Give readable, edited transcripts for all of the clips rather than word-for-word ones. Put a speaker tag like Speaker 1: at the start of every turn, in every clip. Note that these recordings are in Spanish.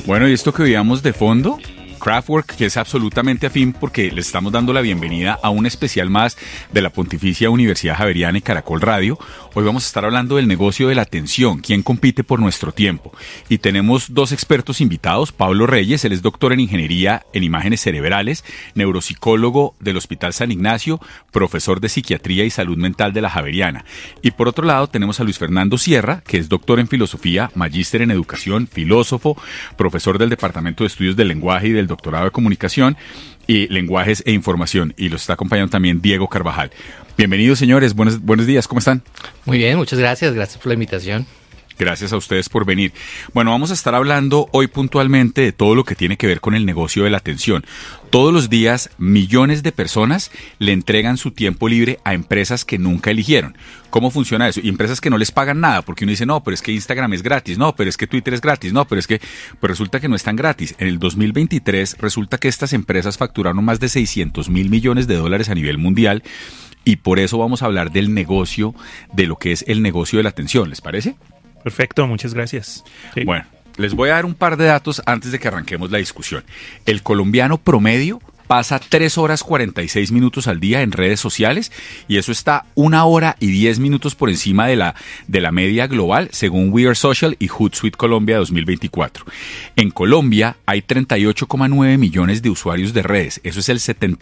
Speaker 1: Bueno, y esto que veíamos de fondo, Kraftwerk, que es absolutamente afín porque les estamos dando la bienvenida a un especial más de la Pontificia Universidad Javeriana y Caracol Radio. Hoy vamos a estar hablando del negocio de la atención, quién compite por nuestro tiempo. Y tenemos dos expertos invitados, Pablo Reyes, él es doctor en Ingeniería en Imágenes Cerebrales, neuropsicólogo del Hospital San Ignacio, profesor de Psiquiatría y Salud Mental de la Javeriana. Y por otro lado tenemos a Luis Fernando Sierra, que es doctor en Filosofía, magíster en Educación, filósofo, profesor del Departamento de Estudios del Lenguaje y del Doctorado de Comunicación y Lenguajes e Información, y los está acompañando también Diego Carvajal. Bienvenidos, señores, buenos días, ¿cómo están?
Speaker 2: Muy bien, muchas gracias por la invitación.
Speaker 1: Gracias a ustedes por venir. Bueno, vamos a estar hablando hoy puntualmente de todo lo que tiene que ver con el negocio de la atención. Todos los días, millones de personas le entregan su tiempo libre a empresas que nunca eligieron. ¿Cómo funciona eso? Y empresas que no les pagan nada, porque uno dice, no, pero es que Instagram es gratis, no, pero es que Twitter es gratis, no, pero es que... Pues resulta que no es tan gratis. En el 2023 resulta que estas empresas facturaron más de 600.000 millones de dólares a nivel mundial, y por eso vamos a hablar del negocio, de lo que es el negocio de la atención, ¿les parece?
Speaker 3: Perfecto, muchas gracias. Sí.
Speaker 1: Bueno, les voy a dar un par de datos antes de que arranquemos la discusión. El colombiano promedio pasa 3 horas 46 minutos al día en redes sociales, y eso está 1 hora y 10 minutos por encima de la media global, según We Are Social y Hootsuite Colombia 2024. En Colombia hay 38,9 millones de usuarios de redes. Eso es el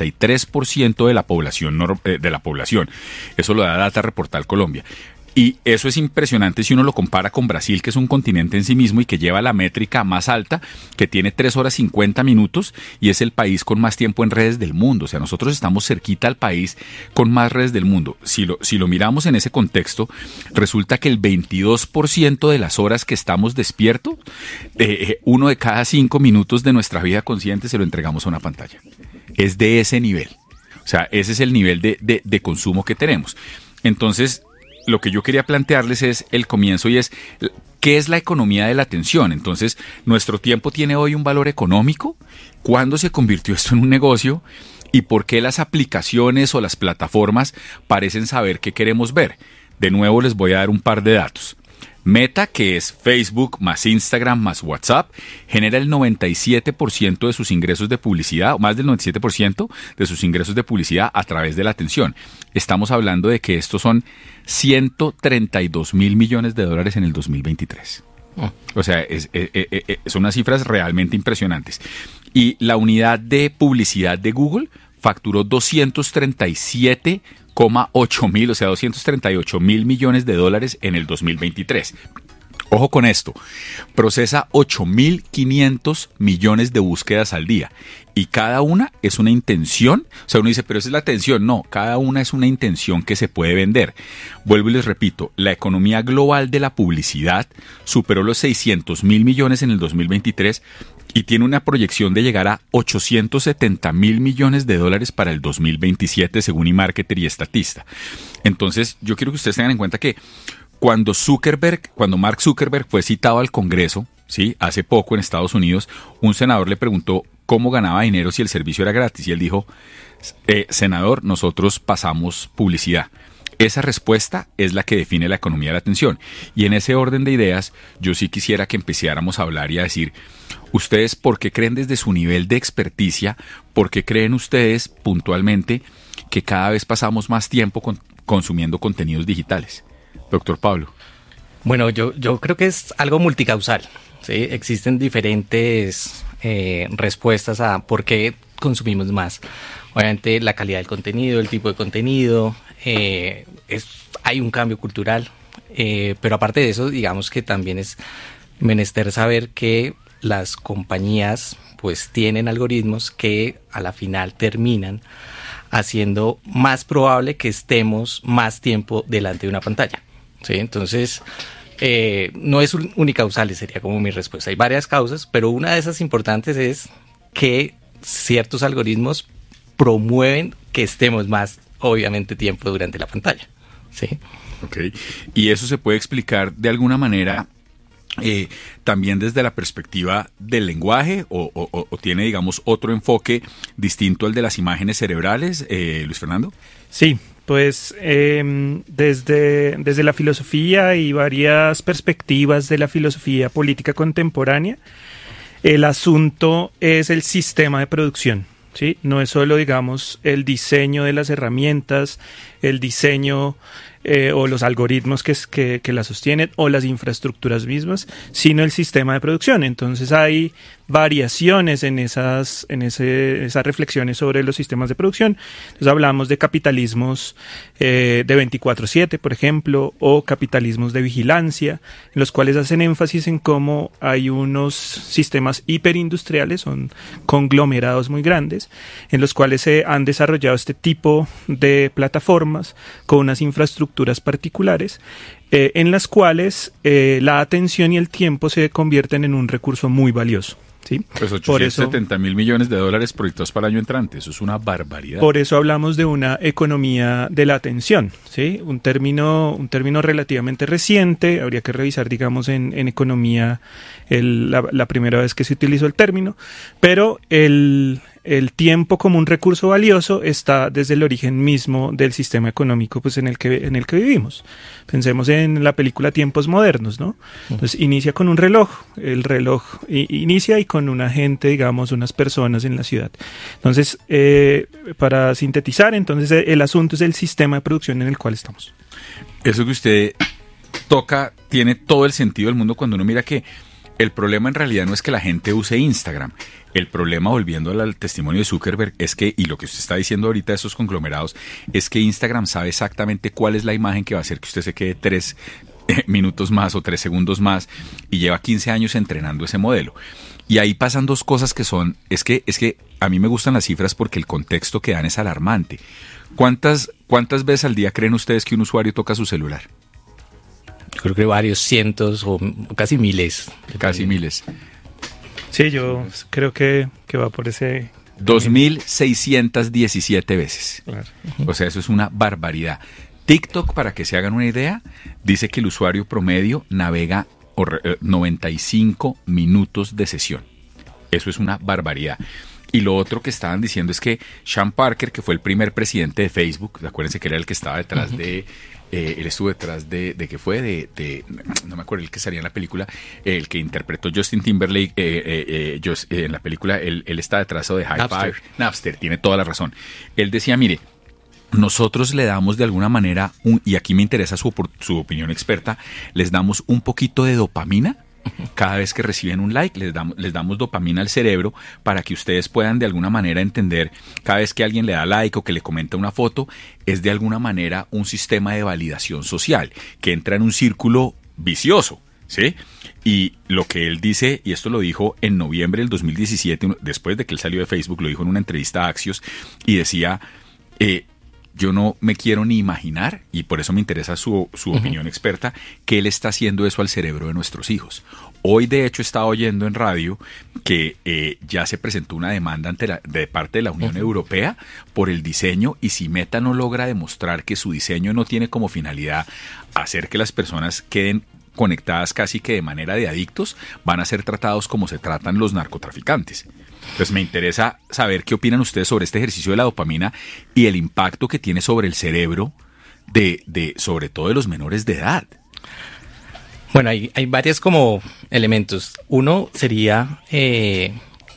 Speaker 1: 73% de la población. Eso lo da Data Reportal Colombia. Y eso es impresionante si uno lo compara con Brasil, que es un continente en sí mismo y que lleva la métrica más alta, que tiene 3 horas 50 minutos y es el país con más tiempo en redes del mundo. O sea, nosotros estamos cerquita al país con más redes del mundo. Si lo miramos en ese contexto, resulta que el 22% de las horas que estamos despiertos, 1 de cada 5 minutos de nuestra vida consciente se lo entregamos a una pantalla. Es de ese nivel. O sea, ese es el nivel de consumo que tenemos. Entonces, lo que yo quería plantearles es el comienzo, y es ¿qué es la economía de la atención? Entonces, ¿nuestro tiempo tiene hoy un valor económico? ¿Cuándo se convirtió esto en un negocio? ¿Y por qué las aplicaciones o las plataformas parecen saber qué queremos ver? De nuevo les voy a dar un par de datos. Meta, que es Facebook más Instagram más WhatsApp, genera el 97% de sus ingresos de publicidad, o más del 97% de sus ingresos de publicidad a través de la atención. Estamos hablando de que estos son 132.000 millones de dólares en el 2023. O sea, son unas cifras realmente impresionantes. Y la unidad de publicidad de Google facturó 238.000 millones de dólares en el 2023. Ojo con esto, procesa 8.500 millones de búsquedas al día, y cada una es una intención. O sea, uno dice, pero esa es la atención. No, cada una es una intención que se puede vender. Vuelvo y les repito, la economía global de la publicidad superó los 600.000 millones en el 2023 y tiene una proyección de llegar a 870.000 millones de dólares para el 2027, según eMarketer y Statista. Entonces, yo quiero que ustedes tengan en cuenta que cuando Mark Zuckerberg fue citado al Congreso, ¿sí?, hace poco en Estados Unidos, un senador le preguntó cómo ganaba dinero si el servicio era gratis, y él dijo, senador, nosotros pasamos publicidad. Esa respuesta es la que define la economía de la atención. Y en ese orden de ideas, yo sí quisiera que empezáramos a hablar y a decir, ustedes, ¿por qué creen desde su nivel de experticia, por qué creen ustedes puntualmente que cada vez pasamos más tiempo consumiendo contenidos digitales? Doctor Pablo.
Speaker 2: Bueno, yo creo que es algo multicausal, ¿sí? Existen diferentes respuestas a por qué consumimos más. Obviamente la calidad del contenido, el tipo de contenido, hay un cambio cultural, pero aparte de eso, digamos que también es menester saber que las compañías pues tienen algoritmos que a la final terminan haciendo más probable que estemos más tiempo delante de una pantalla, ¿sí? Entonces, no es unicausal, sería como mi respuesta. Hay varias causas, pero una de esas importantes es que ciertos algoritmos promueven que estemos más, obviamente, tiempo durante la pantalla, ¿sí?
Speaker 1: Ok. ¿Y eso se puede explicar de alguna manera también desde la perspectiva del lenguaje o tiene, digamos, otro enfoque distinto al de las imágenes cerebrales, Luis Fernando?
Speaker 3: Sí, pues desde la filosofía y varias perspectivas de la filosofía política contemporánea, El asunto es el sistema de producción, ¿sí? No es solo, digamos, el diseño de las herramientas, el diseño o los algoritmos que la sostienen o las infraestructuras mismas, sino el sistema de producción. Entonces hay variaciones en esas reflexiones sobre los sistemas de producción. Entonces hablamos de capitalismos de 24/7, por ejemplo, o capitalismos de vigilancia, en los cuales hacen énfasis en cómo hay unos sistemas hiperindustriales, son conglomerados muy grandes, en los cuales se han desarrollado este tipo de plataformas con unas infraestructuras particulares, en las cuales la atención y el tiempo se convierten en un recurso muy valioso. ¿Sí?
Speaker 1: Pues 870.000 millones de dólares proyectados para el año entrante, eso es una barbaridad.
Speaker 3: Por eso hablamos de una economía de la atención, ¿sí? Un término relativamente reciente, habría que revisar, digamos, en economía la primera vez que se utilizó el término, pero el tiempo como un recurso valioso está desde el origen mismo del sistema económico, pues en el que vivimos. Pensemos en la película Tiempos Modernos, ¿no? Entonces inicia con un reloj, el reloj inicia y con una gente, digamos, unas personas en la ciudad. Entonces, para sintetizar, entonces el asunto es el sistema de producción en el cual estamos.
Speaker 1: Eso que usted toca tiene todo el sentido del mundo cuando uno mira que el problema en realidad no es que la gente use Instagram. El problema, volviendo al testimonio de Zuckerberg, es que, y lo que usted está diciendo ahorita de esos conglomerados, es que Instagram sabe exactamente cuál es la imagen que va a hacer que usted se quede 3 minutos más o 3 segundos más, y lleva 15 años entrenando ese modelo. Y ahí pasan dos cosas que son, es que a mí me gustan las cifras porque el contexto que dan es alarmante. ¿Cuántas veces al día creen ustedes que un usuario toca su celular?
Speaker 2: Yo creo que varios cientos o casi miles.
Speaker 1: Casi miles.
Speaker 3: Sí, yo creo que va por ese...
Speaker 1: 2.617 veces.
Speaker 3: Claro.
Speaker 1: O sea, eso es una barbaridad. TikTok, para que se hagan una idea, dice que el usuario promedio navega 95 minutos de sesión. Eso es una barbaridad. Y lo otro que estaban diciendo es que Sean Parker, que fue el primer presidente de Facebook, acuérdense que era el que estaba detrás de... él estuvo detrás de ¿qué fue? No me acuerdo, el que salía en la película, el que interpretó Justin Timberlake en la película, él está detrás de Hi-Fi. Napster, tiene toda la razón. Él decía, mire, nosotros le damos de alguna manera, y aquí me interesa su opinión experta, les damos un poquito de dopamina. Cada vez que reciben un like, les damos dopamina al cerebro para que ustedes puedan de alguna manera entender, cada vez que alguien le da like o que le comenta una foto, es de alguna manera un sistema de validación social que entra en un círculo vicioso, ¿sí? Y lo que él dice, y esto lo dijo en noviembre del 2017, después de que él salió de Facebook, lo dijo en una entrevista a Axios, y decía... yo no me quiero ni imaginar, y por eso me interesa su opinión experta, que él está haciendo eso al cerebro de nuestros hijos. Hoy, de hecho, estaba oyendo en radio que ya se presentó una demanda de parte de la Unión Europea por el diseño, y si Meta no logra demostrar que su diseño no tiene como finalidad hacer que las personas queden conectadas casi que de manera de adictos, van a ser tratados como se tratan los narcotraficantes. Entonces me interesa saber qué opinan ustedes sobre este ejercicio de la dopamina y el impacto que tiene sobre el cerebro sobre todo de los menores de edad.
Speaker 2: Bueno, hay varios como elementos. Uno sería ¿qué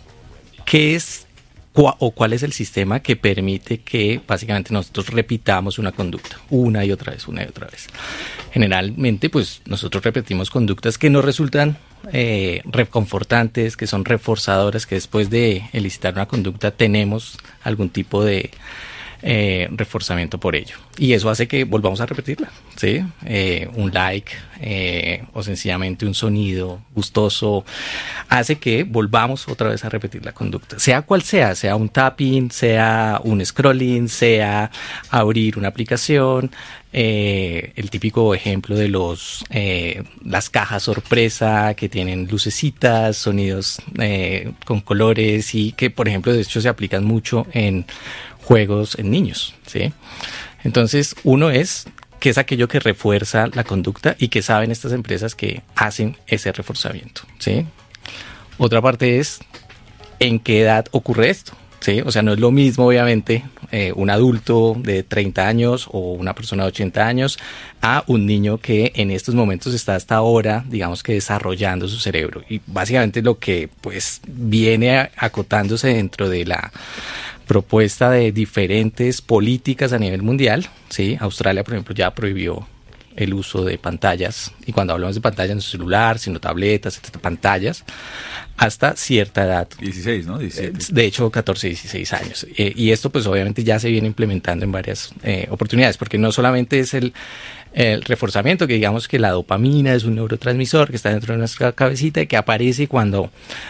Speaker 2: es o cuál es el sistema que permite que básicamente nosotros repitamos una conducta una y otra vez. Generalmente, pues nosotros repetimos conductas que nos resultan reconfortantes, que son reforzadoras, que después de elicitar una conducta tenemos algún tipo de reforzamiento por ello. Y eso hace que volvamos a repetirla, ¿sí? Un like o sencillamente un sonido gustoso hace que volvamos otra vez a repetir la conducta. Sea cual sea un tapping, sea un scrolling, sea abrir una aplicación, el típico ejemplo de las cajas sorpresa que tienen lucecitas, sonidos con colores y que, por ejemplo, de hecho se aplican mucho en juegos en niños, ¿sí? Entonces, uno es qué es aquello que refuerza la conducta y que saben estas empresas que hacen ese reforzamiento, ¿sí? Otra parte es en qué edad ocurre esto, ¿sí? O sea, no es lo mismo, obviamente, un adulto de 30 años o una persona de 80 años a un niño que en estos momentos está hasta ahora, digamos que desarrollando su cerebro. Y básicamente lo que pues viene acotándose dentro de la propuesta de diferentes políticas a nivel mundial, ¿sí? Australia, por ejemplo, ya prohibió el uso de pantallas, y cuando hablamos de pantallas no es celular, sino tabletas, pantallas, hasta cierta edad.
Speaker 1: 16, ¿no? 17.
Speaker 2: De hecho, 14, 16 años. Y esto pues obviamente ya se viene implementando en varias oportunidades, porque no solamente es el reforzamiento, que digamos que la dopamina es un neurotransmisor que está dentro de nuestra cabecita y que aparece cuando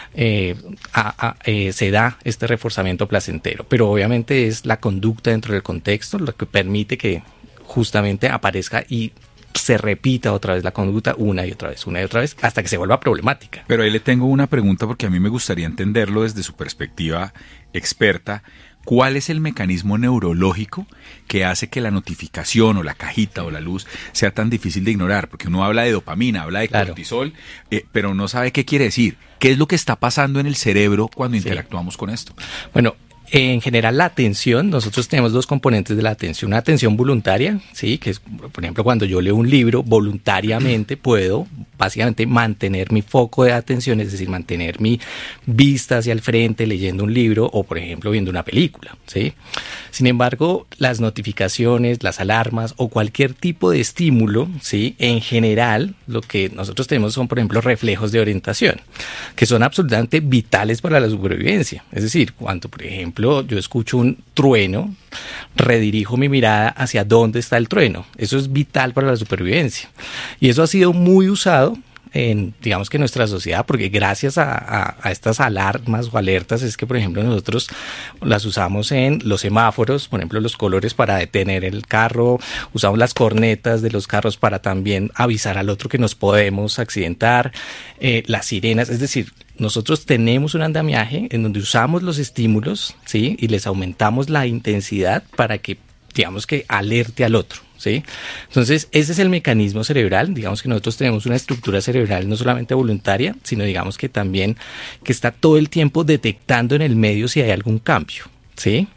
Speaker 2: se da este reforzamiento placentero, pero obviamente es la conducta dentro del contexto lo que permite que justamente aparezca y se repita otra vez la conducta una y otra vez, hasta que se vuelva problemática.
Speaker 1: Pero ahí le tengo una pregunta porque a mí me gustaría entenderlo desde su perspectiva experta. ¿Cuál es el mecanismo neurológico que hace que la notificación o la cajita o la luz sea tan difícil de ignorar? Porque uno habla de dopamina, habla de cortisol, pero no sabe qué quiere decir. ¿Qué es lo que está pasando en el cerebro cuando interactuamos con esto?
Speaker 2: Bueno, en general la atención, nosotros tenemos dos componentes de la atención. Una atención voluntaria, ¿sí? Que es, por ejemplo, cuando yo leo un libro, voluntariamente puedo básicamente mantener mi foco de atención, es decir, mantener mi vista hacia el frente leyendo un libro o, por ejemplo, viendo una película, ¿sí? Sin embargo, las notificaciones, las alarmas o cualquier tipo de estímulo, ¿sí? En general, lo que nosotros tenemos son, por ejemplo, reflejos de orientación, que son absolutamente vitales para la supervivencia. Es decir, cuando, por ejemplo, yo escucho un trueno, redirijo mi mirada hacia dónde está el trueno. Eso es vital para la supervivencia. Y eso ha sido muy usado en, digamos que en nuestra sociedad, porque gracias a estas alarmas o alertas es que, por ejemplo, nosotros las usamos en los semáforos, por ejemplo, los colores para detener el carro, usamos las cornetas de los carros para también avisar al otro que nos podemos accidentar, las sirenas, es decir, nosotros tenemos un andamiaje en donde usamos los estímulos, ¿sí? Y les aumentamos la intensidad para que, digamos que, alerte al otro, ¿sí? Entonces, ese es el mecanismo cerebral. Digamos que nosotros tenemos una estructura cerebral no solamente voluntaria, sino digamos que también que está todo el tiempo detectando en el medio si hay algún cambio, ¿sí?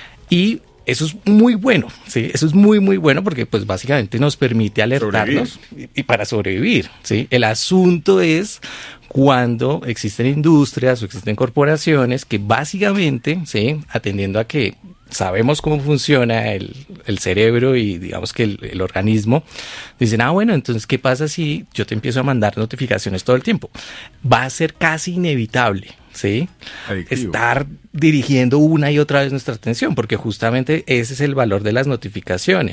Speaker 2: Y eso es muy bueno, ¿sí? Eso es muy, muy bueno porque pues básicamente nos permite alertarnos y para sobrevivir, ¿sí? El asunto es cuando existen industrias o existen corporaciones que básicamente, ¿sí? Atendiendo a que sabemos cómo funciona el cerebro y digamos que el organismo, dicen, bueno, entonces, ¿qué pasa si yo te empiezo a mandar notificaciones todo el tiempo? Va a ser casi inevitable, ¿sí? Adictivo. Estar dirigiendo una y otra vez nuestra atención, porque justamente ese es el valor de las notificaciones.